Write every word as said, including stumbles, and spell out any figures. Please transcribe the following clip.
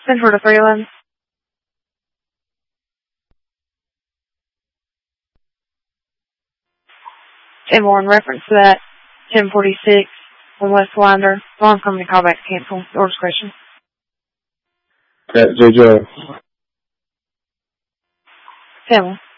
Central to three eleven. ten more in reference to that. ten forty-six on West Winder. Wrong company callback to cancel. Your discretion. At J J. ten one.